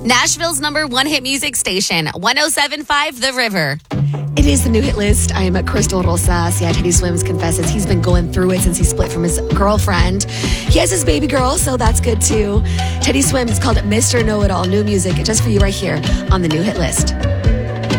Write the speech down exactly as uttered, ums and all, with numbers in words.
Nashville's number one hit music station, one oh seven point five The River. It is the new hit list. I am at Crystal Rosas. Yeah, Teddy Swims confesses he's been going through it since he split from his girlfriend. He has his baby girl, so that's good too. Teddy Swims called it Mister Know-It-All. New music just for you right here on the new hit list.